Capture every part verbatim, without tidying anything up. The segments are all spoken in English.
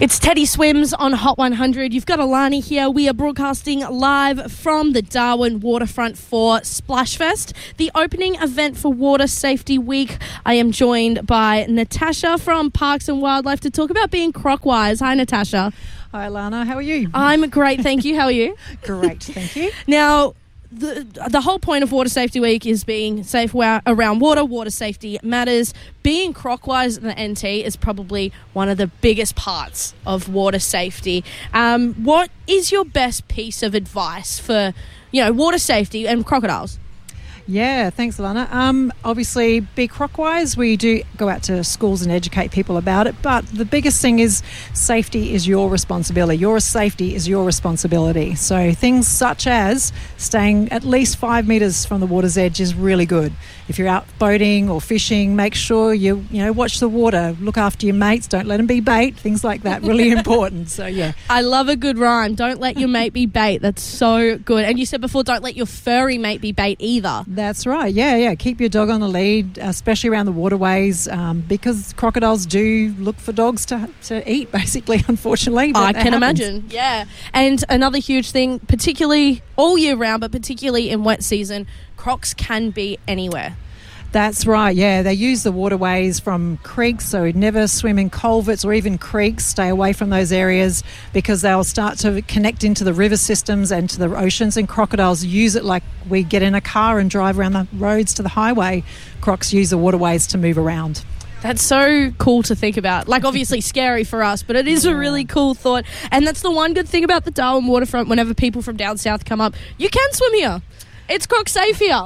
It's Teddy Swims on Hot one hundred. You've got Alani here. We are broadcasting live from the Darwin Waterfront for Splashfest, the opening event for Water Safety Week. I am joined by Natasha from Parks and Wildlife to talk about being croc-wise. Hi, Natasha. Hi, Alana. How are you? I'm great, thank you. How are you? Great, thank you. Now, The the whole point of Water Safety Week is being safe wa- around water. Water safety matters. Being croc-wise in the N T is probably one of the biggest parts of water safety. Um, what is your best piece of advice for, you know, water safety and crocodiles? Yeah, thanks, Alana. Um, obviously, be croc-wise, we do go out to schools and educate people about it, but the biggest thing is safety is your responsibility. Your safety is your responsibility. So things such as staying at least five metres from the water's edge is really good. If you're out boating or fishing, make sure you, you know, watch the water, look after your mates, don't let them be bait, things like that, really important. So, yeah. I love a good rhyme. Don't let your mate be bait. That's so good. And you said before, don't let your furry mate be bait either. That's right. Yeah, yeah. Keep your dog on the lead, especially around the waterways, um, because crocodiles do look for dogs to to eat, basically, unfortunately. I can happens. imagine, yeah. And another huge thing, particularly all year round, but particularly in wet season, crocs can be anywhere. That's right, yeah. They use the waterways from creeks, so never swim in culverts or even creeks. Stay away from those areas because they'll start to connect into the river systems and to the oceans, and crocodiles use it like we get in a car and drive around the roads to the highway. Crocs use the waterways to move around. That's so cool to think about. Like, obviously scary for us, but it is a really cool thought. And that's the one good thing about the Darwin Waterfront. Whenever people from down south come up, you can swim here. It's croc safe here.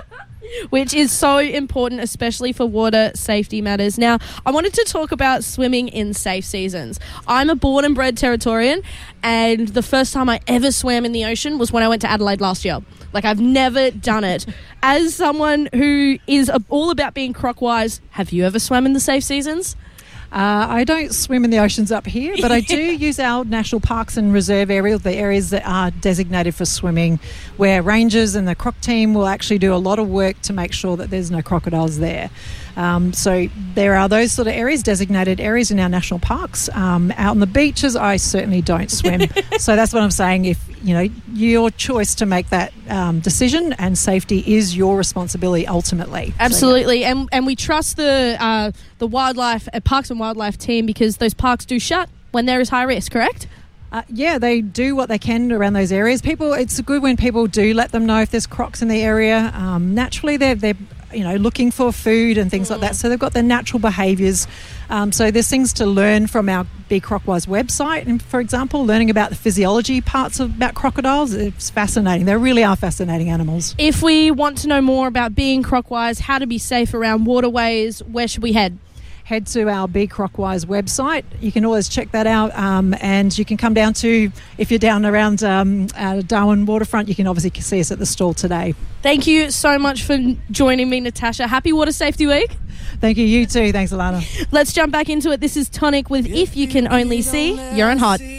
Which is so important, especially for water safety matters. Now, I wanted to talk about swimming in safe seasons. I'm a born and bred Territorian, and the first time I ever swam in the ocean was when I went to Adelaide last year. Like, I've never done it. As someone who is all about being croc-wise, have you ever swam in the safe seasons? Uh, I don't swim in the oceans up here, but I do use our national parks and reserve areas, the areas that are designated for swimming, where rangers and the croc team will actually do a lot of work to make sure that there's no crocodiles there. Um, so there are those sort of areas, designated areas in our national parks. Um, out on the beaches, I certainly don't swim. So that's what I'm saying. If, you know, your choice to make that um, decision, and safety is your responsibility ultimately. Absolutely. So, yeah. And and we trust the uh, the wildlife uh, Parks and Wildlife team, because those parks do shut when there is high risk, correct? Uh, yeah, they do what they can around those areas. People, it's good when people do let them know if there's crocs in the area. Um, naturally, they're they're you know looking for food and things mm. like that, so they've got their natural behaviours. Um, so there's things to learn from our Be Croc-wise website, and for example, learning about the physiology parts of about crocodiles. It's fascinating. They really are fascinating animals. If we want to know more about being croc-wise, how to be safe around waterways, where should we head? Head to our Be Croc-wise website. You can always check that out, um, and you can come down to, if you're down around um, uh, Darwin Waterfront, you can obviously see us at the stall today. Thank you so much for joining me, Natasha. Happy Water Safety Week. Thank you. You too. Thanks, Alana. Let's jump back into it. This is Tonic with If You Can Only See. You're on Hot.